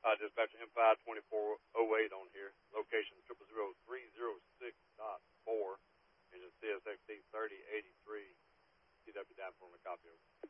Dispatcher M5 2408 on here. Location 000306.4. Engine CSXT 3083. CW down for the copy.